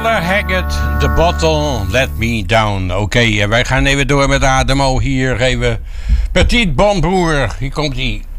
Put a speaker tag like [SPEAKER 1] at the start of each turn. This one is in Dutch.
[SPEAKER 1] Tyler Haggett, The Bottle Let Me Down. Oké, wij gaan even door met Ademo. Hier even Petit Bonbour. Hier komt hij.